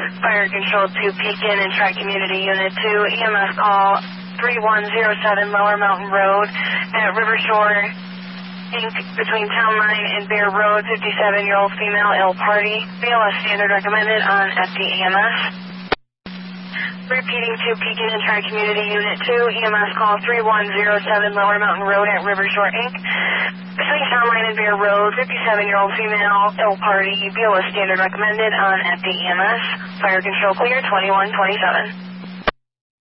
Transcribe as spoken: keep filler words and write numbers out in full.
Fire Control to Pekin and Tri-Community Unit two, E M S call three one zero seven Lower Mountain Road at River Shore, Incorporated between Town Line and Bear Road, fifty-seven-year-old female, ill party. B L S standard recommended on F D E M S. Repeating to Pekin and Tri-Community Unit two, E M S call three one zero seven Lower Mountain Road at River Shore, Incorporated between Town Line and Bear Road, fifty-seven-year-old female, ill party. B L S standard recommended on F D E M S. Fire Control clear, twenty-one twenty-seven.